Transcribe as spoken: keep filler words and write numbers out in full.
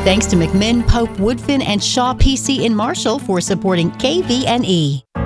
Thanks to McMinn, Pope, Woodfin, and Shaw P C in Marshall for supporting K V N E.